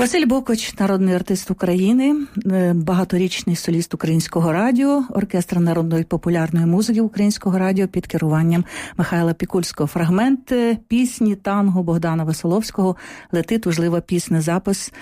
Василь Бокоч, народний артист України, багаторічний соліст Українського радіо, оркестр народної популярної музики Українського радіо під керуванням Михайла Пікульського. Фрагмент пісні танго Богдана Веселовського «Лети тужлива пісня», запис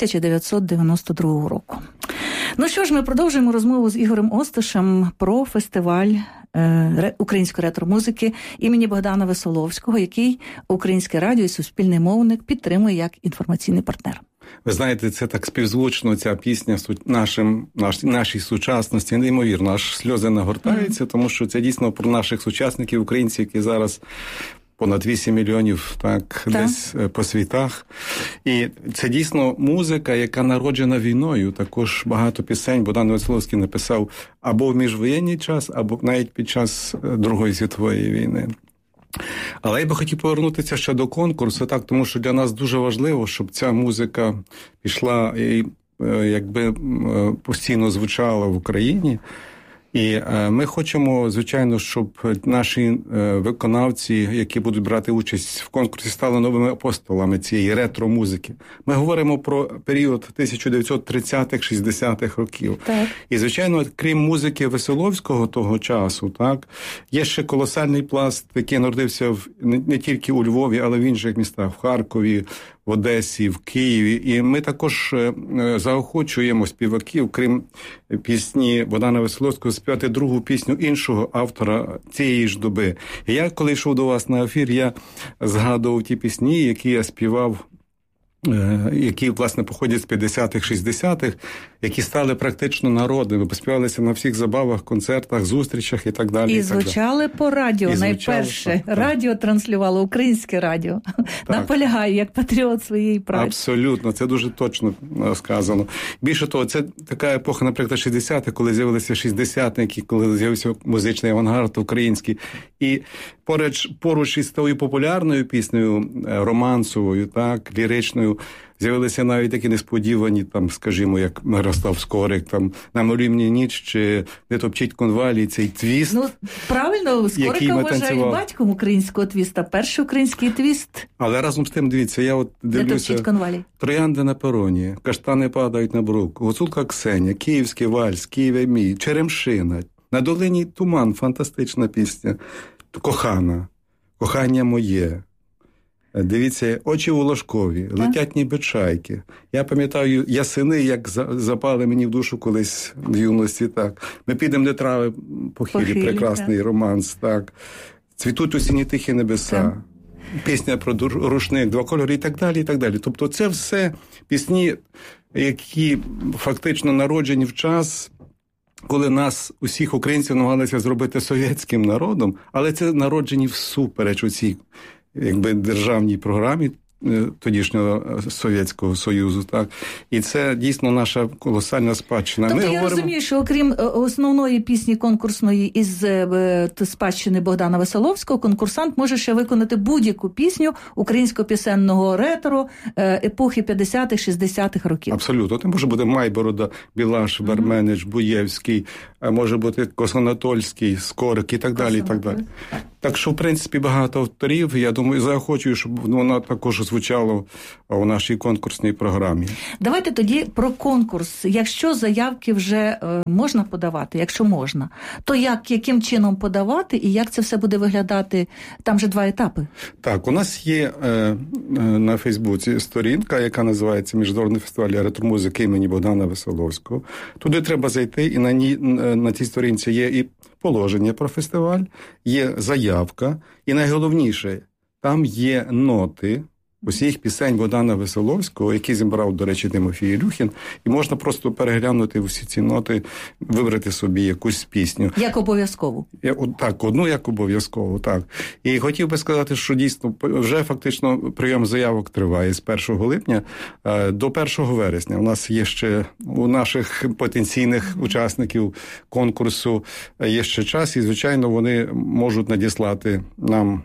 1992 року. Ну що ж, ми продовжуємо розмову з Ігорем Остишем про фестиваль української ретро-музики імені Богдана Веселовського, який Українське радіо і Суспільний мовник підтримує як інформаційний партнер. Ви знаєте, це так співзвучно, ця пісня нашій сучасності, неймовірно, аж сльози нагортаються, тому що це дійсно про наших сучасників, українців, які зараз понад 8 мільйонів, десь по світах. І це дійсно музика, яка народжена війною. Також багато пісень Богдан Веселовський написав або в міжвоєнний час, або навіть під час Другої світової війни. Але я би хотів повернутися ще до конкурсу, тому що для нас дуже важливо, щоб ця музика пішла і якби постійно звучала в Україні. І ми хочемо, звичайно, щоб наші виконавці, які будуть брати участь в конкурсі, стали новими апостолами цієї ретро-музики. Ми говоримо про період 1930-х, 60-х років. Так. І, звичайно, крім музики Веселовського того часу, є ще колосальний пласт, який народився не тільки у Львові, але в інших містах, в Харкові, в Одесі, в Києві. І ми також заохочуємо співаків, крім пісні Богдана Веселовського, співати другу пісню іншого автора цієї ж доби. І я, коли йшов до вас на ефір, я згадував ті пісні, які я співав, які, власне, походять з 50-х, 60-х, які стали практично народними, поспівалися на всіх забавах, концертах, зустрічах і так далі. І звучали по радіо, найперше. Радіо транслювало, Українське радіо. Наполягаю, як патріот своєї праці. Абсолютно, це дуже точно сказано. Більше того, це така епоха, наприклад, 60-х, коли з'явилися шістдесятники, коли з'явився музичний авангард український. І поруч із тою популярною піснею, романсовою, ліричною, з'явилися навіть такі несподівані, скажімо, як Мирослав Скорик, «На малюмній ніч» чи «Не топчіть конвалі», цей твіст. Ну, правильно, Скорика вважають батьком українського твіста, перший український твіст. Але разом з тим, дивіться, я дивлюся, «Троянди на пероні», «Каштани падають на брук», «Гуцулка Ксеня», «Київський вальс», «Києве мій», «Черемшина», «На долині туман», фантастична пісня, «Кохана», «Кохання моє». Дивіться, «Очі у ложкові», «Летять ніби чайки». Я пам'ятаю ясени, як запали мені в душу колись в юності, «Ми підемо, де трави похилі», прекрасний романс, «Цвітуть осінні тихі небеса», пісня про рушник, «Два кольори» і так далі, і так далі. Тобто це все пісні, які фактично народжені в час, коли нас, усіх українців, намагалися зробити совєтським народом, але це народжені всупереч у цій державній програмі тодішнього Совєтського Союзу, І це дійсно наша колосальна спадщина. Тобто я розумію, що окрім основної пісні конкурсної із спадщини Богдана Веселовського, конкурсант може ще виконати будь-яку пісню українського пісенного ретро епохи 50-х, 60-х років. Абсолютно. Це може бути Майборода, Білаш, Верменич, Буєвський, може бути Косонатольський, Скорик і так далі, і так далі. Так що, в принципі, багато авторів, я думаю, заохочую, щоб вона також звучало у нашій конкурсній програмі. Давайте тоді про конкурс. Якщо заявки вже можна подавати, якщо можна, то яким чином подавати і як це все буде виглядати? Там же 2 етапи. Так, у нас є на Фейсбуці сторінка, яка називається «Міжнародний фестиваль ретро-музики імені Богдана Веселовського». Туди треба зайти, і на цій сторінці є і положення про фестиваль, є заявка, і найголовніше, там є ноти усіх пісень Богдана Веселовського, які зібрав, до речі, Тимофій Ілюхін, і можна просто переглянути всі ці ноти, вибрати собі якусь пісню. Як обов'язково? Так, одну як обов'язково, так. І хотів би сказати, що дійсно вже фактично прийом заявок триває з 1 липня до 1 вересня. У нас є ще, у наших потенційних учасників конкурсу є ще час, і, звичайно, вони можуть надіслати нам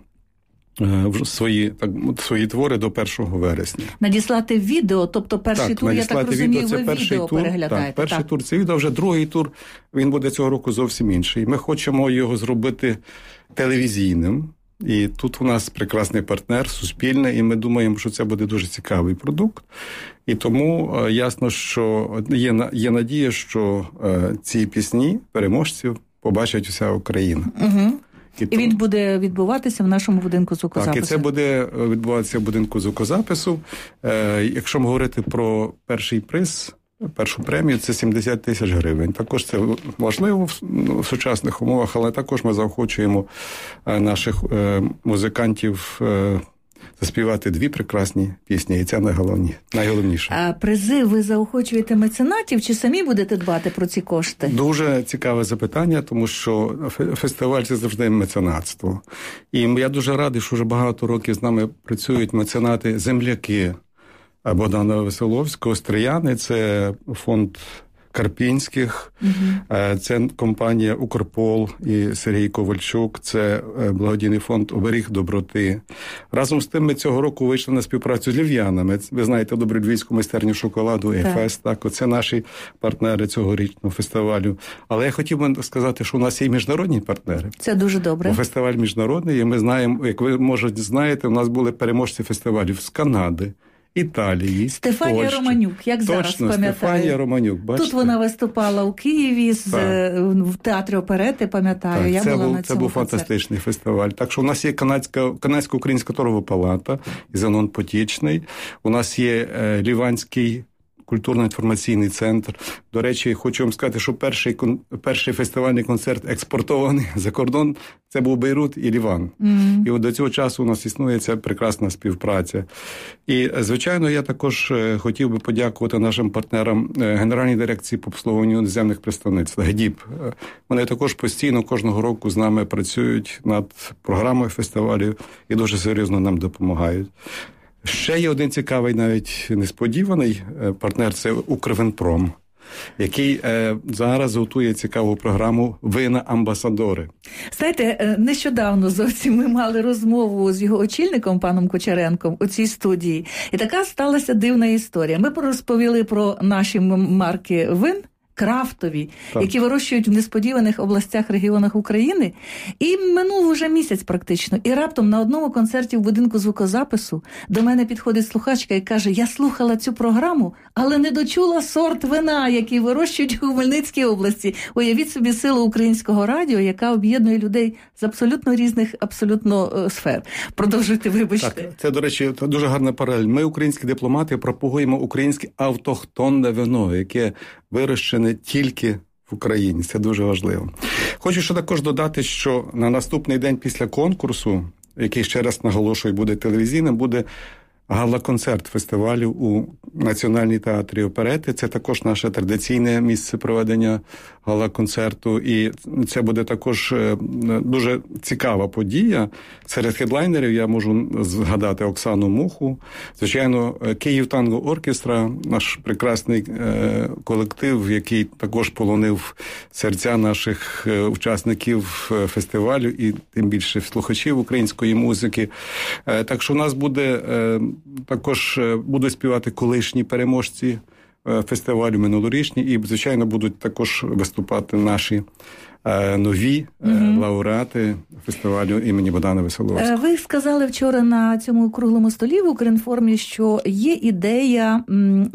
свої твори до 1 вересня. Надіслати відео, тобто перший тур, я так розумію, ви відео переглядаєте. Так, перший тур це відео, вже другий тур, він буде цього року зовсім інший. Ми хочемо його зробити телевізійним, І тут у нас прекрасний партнер, Суспільне, і ми думаємо, що це буде дуже цікавий продукт. І тому ясно, що є надія, що ці пісні переможців побачить уся Україна. Угу. І він буде відбуватися в нашому будинку звукозапису. Так, і це буде відбуватися в будинку звукозапису. Якщо ми говорити про перший приз, першу премію, це 70 тисяч гривень. Також це важливо в сучасних умовах, але також ми заохочуємо наших музикантів заспівати 2 прекрасні пісні, і це найголовніше. А призи ви заохочуєте меценатів, чи самі будете дбати про ці кошти? Дуже цікаве запитання, тому що фестиваль – це завжди меценатство. І я дуже радий, що вже багато років з нами працюють меценати-земляки Богдана Веселовського, Стрияни, це фонд Карпінських, це компанія «Укрпол» і Сергій Ковальчук, це благодійний фонд «Оберіг доброти». Разом з тим ми цього року вийшли на співпрацю з львів'янами. Ви знаєте добру львівську майстерню шоколаду «Ефес», так, оце наші партнери цьогорічного фестивалю. Але я хотів би сказати, що у нас є і міжнародні партнери. Це дуже добре. Бо фестиваль міжнародний, і ми знаємо, як ви, може, знаєте, у нас були переможці фестивалів з Канади, Італії, Стефанія Польщі. Романюк, як точно, зараз пам'ятаю. Стефанія Романюк, бачите? Тут вона виступала у Києві в театрі оперети, пам'ятаю. Так, це був фантастичний фестиваль. Так що у нас є Канадсько-Українська торгова палата, Зенон Потічний. У нас є Ліванський культурно-інформаційний центр. До речі, хочу вам сказати, що перший фестивальний концерт експортований за кордон, це був Бейрут і Ліван. І от до цього часу у нас існує ця прекрасна співпраця. І, звичайно, я також хотів би подякувати нашим партнерам Генеральній дирекції по обслуговуванню іноземних представництв, ГДІП. Вони також постійно кожного року з нами працюють над програмою фестивалів і дуже серйозно нам допомагають. Ще є один цікавий, навіть несподіваний партнер – це «Укрвинпром», який зараз готує цікаву програму «Вина-амбасадори». Знаєте, нещодавно зовсім ми мали розмову з його очільником, паном Кучеренком, у цій студії. І така сталася дивна історія. Ми розповіли про наші марки вин, крафтові, які вирощують в несподіваних областях, регіонах України. І минув уже місяць практично. І раптом на одному концерті в будинку звукозапису до мене підходить слухачка і каже, я слухала цю програму, але не дочула сорт вина, який вирощують у Хмельницькій області. Уявіть собі силу українського радіо, яка об'єднує людей з абсолютно різних сфер. Продовжуйте, вибачте. Так, це, до речі, дуже гарна паралель. Ми, українські дипломати, пропагуємо українське автохтонне вино, яке вирощене тільки в Україні. Це дуже важливо. Хочу ще також додати, що на наступний день після конкурсу, який, ще раз наголошую, буде телевізійним, буде гала-концерт фестивалю у Національній театрі оперети. Це також наше традиційне місце проведення гала-концерту. І це буде також дуже цікава подія. Серед хедлайнерів я можу згадати Оксану Муху. Звичайно, Київ Танго Оркестра, наш прекрасний колектив, який також полонив серця наших учасників фестивалю і тим більше слухачів української музики. Так що у нас буде також будуть співати колишні переможці фестивалю минулорічні і, звичайно, будуть також виступати наші нові лауреати фестивалю імені Богдана Веселовського. Ви сказали вчора на цьому круглому столі в Укрінформі, що є ідея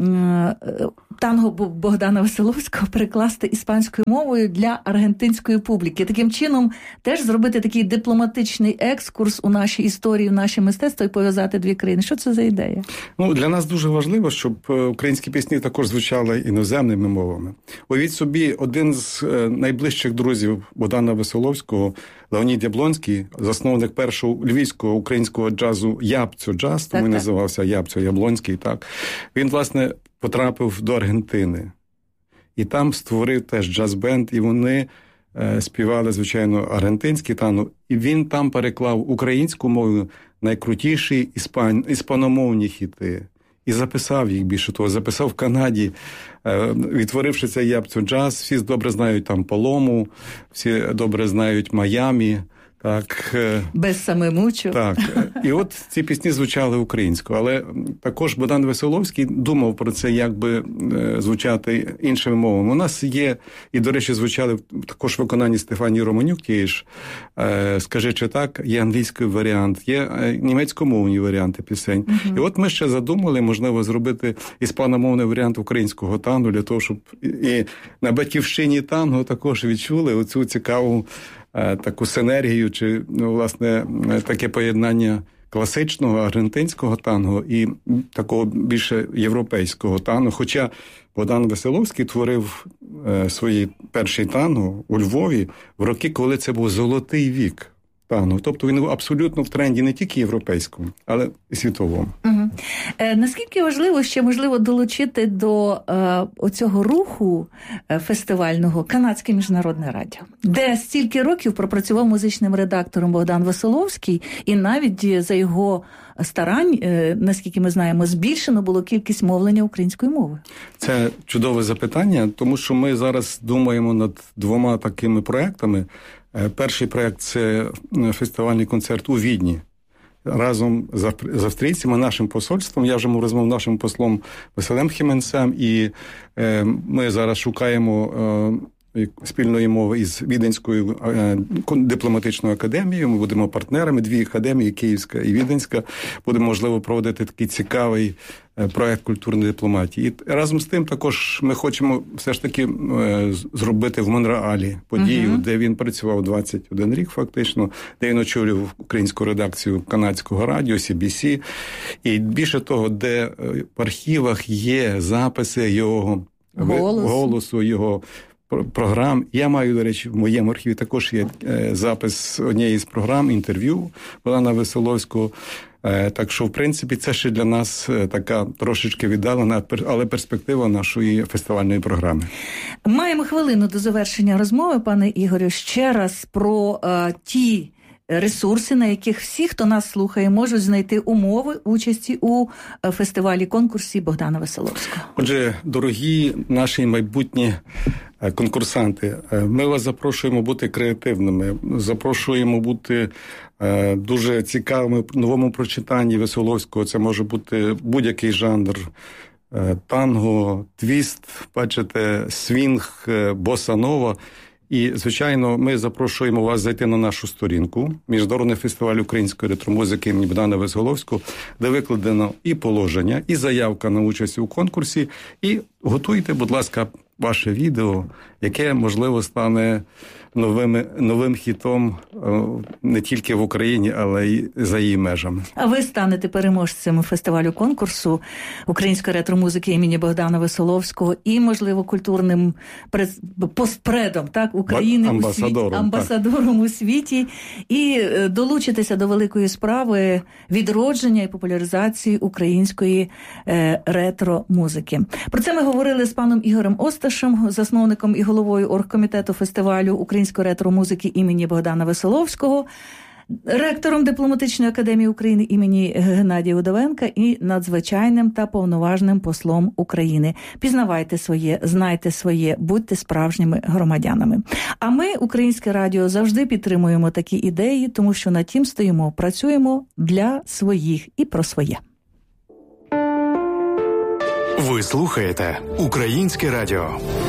танго Богдана Веселовського перекласти іспанською мовою для аргентинської публіки. Таким чином теж зробити такий дипломатичний екскурс у нашій історії, в наше мистецтво і пов'язати дві країни. Що це за ідея? Для нас дуже важливо, щоб українські пісні також звучали іноземними мовами. Уявіть собі, один з найближчих друзів Богдана Веселовського, Леонід Яблонський, засновник першого львівського українського джазу «Ябцю джаз», тому і називався «Ябцю Яблонський», так. Він, власне, потрапив до Аргентини. І там створив теж джаз-бенд, і вони співали, звичайно, аргентинський танго. І він там переклав українську мову найкрутіші іспаномовні хіти. І записав їх, більше того, записав в Канаді, відтворивши цей «Ябцю джаз». Всі добре знають там Палому, всі добре знають Майамі. Так. Без самимучу. Так. І от ці пісні звучали українською. Але також Богдан Веселовський думав про це, як би звучати іншими мовами. У нас є, і, до речі, звучали також в виконанні Стефанії Романюк, тієї ж «Скажи, чи так», є англійський варіант, є німецькомовні варіанти пісень. І от ми ще задумали, можливо, зробити іспаномовний варіант українського танго, для того, щоб і на батьківщині танго також відчули оцю цікаву таку синергію, чи, власне, таке поєднання класичного аргентинського танго і такого більше європейського танго. Хоча Богдан Веселовський творив свої перші танго у Львові в роки, коли це був золотий вік танго. Тобто він був абсолютно в тренді не тільки європейському, але і світовому. Угу. Наскільки важливо ще, можливо, долучити до оцього руху фестивального Канадське міжнародне радіо, де стільки років пропрацював музичним редактором Богдан Веселовський, і навіть за його старань, наскільки ми знаємо, збільшено було кількість мовлення української мови? Це чудове запитання, тому що ми зараз думаємо над двома такими проектами. Перший проект – це фестивальний концерт у Відні. Разом з австрійцями, нашим посольством. Я вже розмовляв з нашим послом Василем Хіменцем, і ми зараз шукаємо спільної мови із Віденською дипломатичною академією. Ми будемо партнерами, дві академії, Київська і Віденська. Будемо, можливо, проводити такий цікавий проект культурної дипломатії. І разом з тим також ми хочемо все ж таки зробити в Монреалі подію, де він працював 21 рік фактично, де він очолював українську редакцію канадського радіо, CBC. І більше того, де в архівах є записи його голосу, його програм. Я маю, до речі, в моєму архіві також є запис однієї з програм, інтерв'ю Богдана Веселовського. Так що, в принципі, це ще для нас така трошечки віддалена, але перспектива нашої фестивальної програми. Маємо хвилину до завершення розмови, пане Ігорю. Ще раз про ті ресурси, на яких всі, хто нас слухає, можуть знайти умови участі у фестивалі-конкурсі Богдана Веселовського. Отже, дорогі наші майбутні конкурсанти, ми вас запрошуємо бути креативними, запрошуємо бути дуже цікавими в новому прочитанні Веселовського. Це може бути будь-який жанр. Танго, твіст, бачите, свінг, боssa-нова. І, звичайно, ми запрошуємо вас зайти на нашу сторінку Міжнародний фестиваль української ретромузики імені Богдана Веселовського, де викладено і положення, і заявка на участь у конкурсі. І готуйте, будь ласка, ваше відео, яке, можливо, стане новим хітом не тільки в Україні, але й за її межами. А ви станете переможцем фестивалю-конкурсу української ретро-музики імені Богдана Веселовського і, можливо, культурним постпредом, так, України амбасадором у світі, і долучитися до великої справи відродження і популяризації української ретро-музики. Про це ми говорили з паном Ігорем Осташем, засновником і головою оргкомітету фестивалю української ретро-музики імені Богдана Веселовського, ректором Дипломатичної академії України імені Геннадія Удовенка і надзвичайним та повноважним послом України. Пізнавайте своє, знайте своє, будьте справжніми громадянами. А ми, Українське радіо, завжди підтримуємо такі ідеї, тому що над тим стоїмо, працюємо для своїх і про своє. Ви слухаєте Українське радіо.